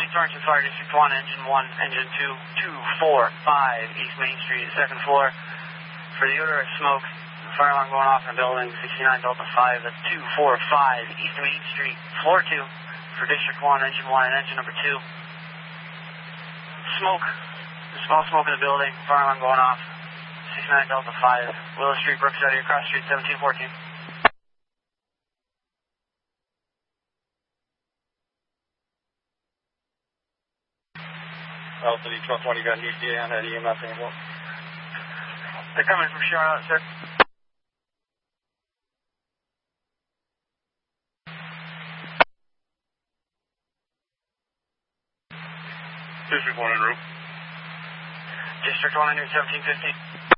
Sorensen Fire District 1, Engine 1, Engine 2, 245 East Main Street, 2nd floor. For the odor of smoke, fire alarm going off in the building, 69 Delta 5, that's 245 East Main Street, floor 2. For District 1, Engine 1, and Engine number 2. Smoke, small smoke in the building, fire alarm going off, 69 Delta 5, Willow Street, Brookside, across Street, 1714. Delta 1220, you got an ETA on that EMS anymore? They're coming from Charlotte, sir. District 1 en route. District 1 en route, 1750.